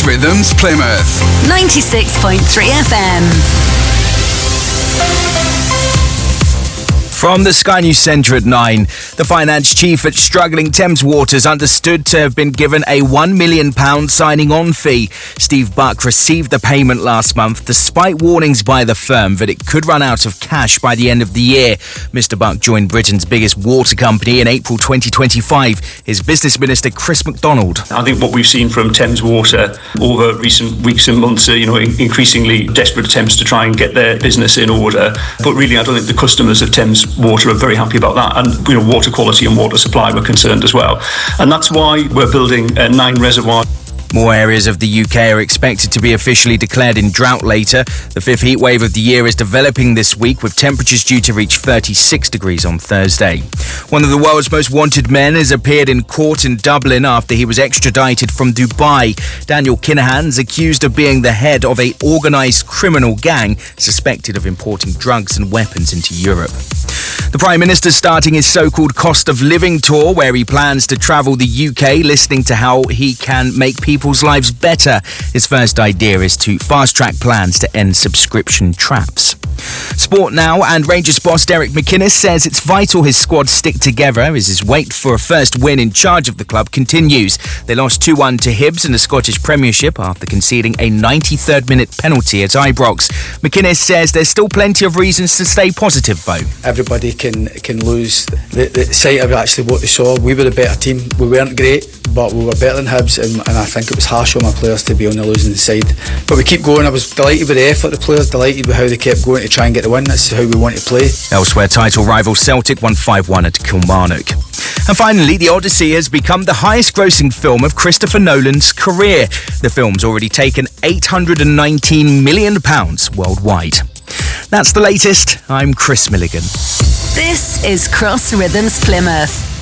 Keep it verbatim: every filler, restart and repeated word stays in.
Cross Rhythms Plymouth. ninety-six point three F M. From the Sky News Centre at nine, the finance chief at struggling Thames Waters understood to have been given a one million pounds signing-on fee. Steve Buck received the payment last month despite warnings by the firm that it could run out of cash by the end of the year. Mister Buck joined Britain's biggest water company in April twenty twenty-five. His Business Minister Chris MacDonald. I think what we've seen from Thames Water over recent weeks and months are, you know, increasingly desperate attempts to try and get their business in order. But really, I don't think the customers of Thames Water are very happy about that, and you know, water quality and water supply were concerned as well, and that's why we're building uh, nine reservoirs. More areas of the U K are expected to be officially declared in drought later. The fifth heat wave of the year is developing this week, with temperatures due to reach thirty-six degrees on Thursday. One of the world's most wanted men has appeared in court in Dublin after he was extradited from Dubai. Daniel Kinahan is accused of being the head of an organised criminal gang suspected of importing drugs and weapons into Europe. The Prime Minister starting his so-called cost of living tour, where he plans to travel the U K, listening to how he can make people's lives better. His first idea is to fast-track plans to end subscription traps. Sport now, and Rangers boss Derek McInnes says it's vital his squad stick together as his wait for a first win in charge of the club continues. They lost two one to Hibs in the Scottish Premiership after conceding a ninety-third minute penalty at Ibrox. McInnes says there's still plenty of reasons to stay positive though. Everybody can can lose the, the sight of actually what they saw. We were a better team. We weren't great, but we were better than Hibs, and, and I think it was harsh on my players to be on the losing side. But we keep going. I was delighted with the effort of the players, delighted with how they kept going to try and get the win. That's how we want to play. Elsewhere, title rival Celtic won five one at Kilmarnock. And finally, The Odyssey has become the highest grossing film of Christopher Nolan's career. The film's already taken eight hundred nineteen million pounds worldwide. That's the latest. I'm Chris Milligan. This is Cross Rhythms Plymouth.